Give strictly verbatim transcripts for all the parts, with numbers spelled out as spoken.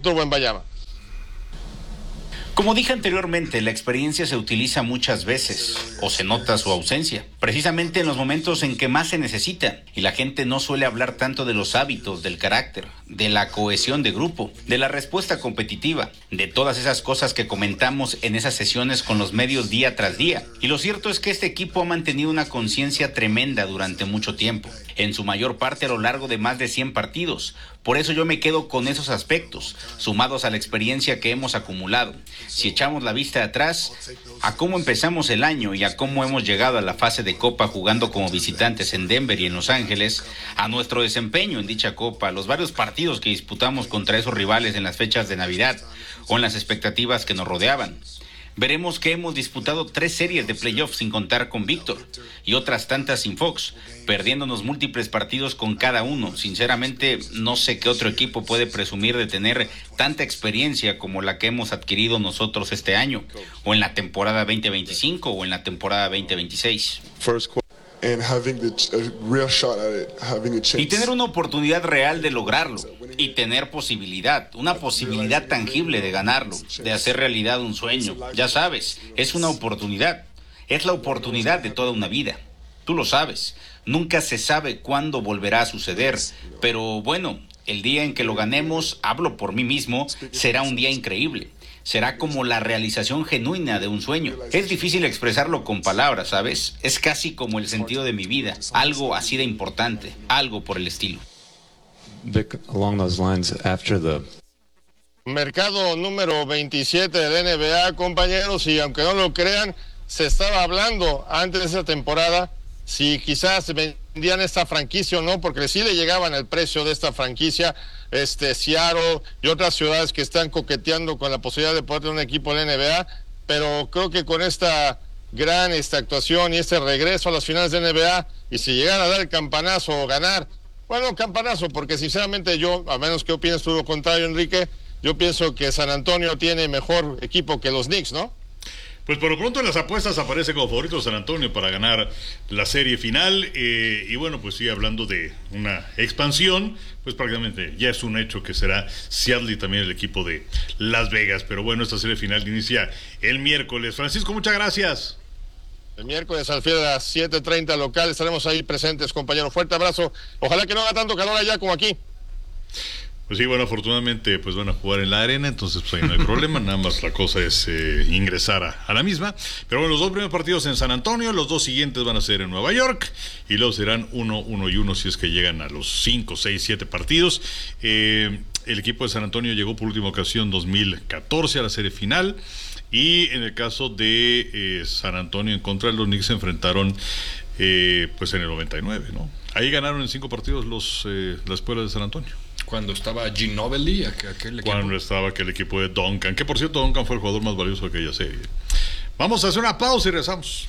Víctor Wembanyama. Como dije anteriormente, la experiencia se utiliza muchas veces o se nota su ausencia, precisamente en los momentos en que más se necesita, y la gente no suele hablar tanto de los hábitos, del carácter, de la cohesión de grupo, de la respuesta competitiva, de todas esas cosas que comentamos en esas sesiones con los medios día tras día. Y lo cierto es que este equipo ha mantenido una conciencia tremenda durante mucho tiempo, en su mayor parte a lo largo de más de cien partidos. Por eso yo me quedo con esos aspectos, sumados a la experiencia que hemos acumulado. Si echamos la vista atrás, a cómo empezamos el año y a cómo hemos llegado a la fase de Copa jugando como visitantes en Denver y en Los Ángeles, a nuestro desempeño en dicha Copa, los varios partidos que disputamos contra esos rivales en las fechas de Navidad o en las expectativas que nos rodeaban, veremos que hemos disputado tres series de playoffs sin contar con Víctor y otras tantas sin Fox, perdiéndonos múltiples partidos con cada uno. Sinceramente, no sé qué otro equipo puede presumir de tener tanta experiencia como la que hemos adquirido nosotros este año, o en la temporada veinte veinticinco o en la temporada veinte veintiséis. Y tener una oportunidad real de lograrlo, y tener posibilidad, una posibilidad tangible de ganarlo, de hacer realidad un sueño. Ya sabes, es una oportunidad, es la oportunidad de toda una vida. Tú lo sabes, nunca se sabe cuándo volverá a suceder, pero bueno, el día en que lo ganemos, hablo por mí mismo, será un día increíble. Será como la realización genuina de un sueño. Es difícil expresarlo con palabras, ¿sabes? Es casi como el sentido de mi vida, algo así de importante, algo por el estilo. Vic, along those lines, after the... Mercado número veintisiete de la N B A, compañeros, y aunque no lo crean, se estaba hablando antes de esa temporada si quizás vendían esta franquicia o no, porque sí le llegaban el precio de esta franquicia. Este, Seattle y otras ciudades que están coqueteando con la posibilidad de poder tener un equipo de la N B A, pero creo que con esta gran esta actuación y este regreso a las finales de N B A, y si llegan a dar el campanazo o ganar, bueno, campanazo, porque sinceramente yo, a menos que opines tú lo contrario, Enrique, yo pienso que San Antonio tiene mejor equipo que los Knicks, ¿no? Pues por lo pronto en las apuestas aparece como favorito San Antonio para ganar la serie final, eh, y bueno, pues sí, hablando de una expansión, pues prácticamente ya es un hecho que será Seattle y también el equipo de Las Vegas. Pero bueno, esta serie final inicia el miércoles. Francisco, muchas gracias. El miércoles al fiel a las siete treinta local estaremos ahí presentes, compañero. Fuerte abrazo. Ojalá que no haga tanto calor allá como aquí. Pues sí, bueno, afortunadamente pues van a jugar en la arena, entonces pues ahí no hay problema, nada más la cosa es eh, ingresar a, a la misma. Pero bueno, los dos primeros partidos en San Antonio, los dos siguientes van a ser en Nueva York, y luego serán uno, uno y uno si es que llegan a los cinco, seis, siete partidos. Eh, el equipo de San Antonio llegó por última ocasión dos mil catorce a la serie final, y en el caso de eh, San Antonio en contra de los Knicks se enfrentaron eh, pues en el noventa y nueve, ¿no? Ahí ganaron en cinco partidos los eh, la escuela de San Antonio. Cuando estaba Ginobili, aquel equipo. Cuando estaba aquel equipo de Duncan, que por cierto Duncan fue el jugador más valioso de aquella serie. Vamos a hacer una pausa y regresamos.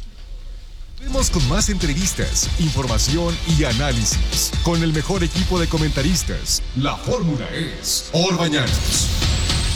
Vemos con más entrevistas, información y análisis. Con el mejor equipo de comentaristas. La fórmula es Orbañanos.